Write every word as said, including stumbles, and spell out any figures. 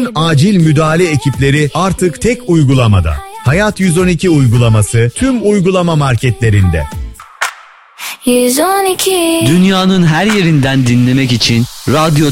acil müdahale ekipleri artık tek uygulamada. Hayat yüz on iki uygulaması tüm uygulama marketlerinde. yüz on iki Dünyanın her yerinden dinlemek için radyo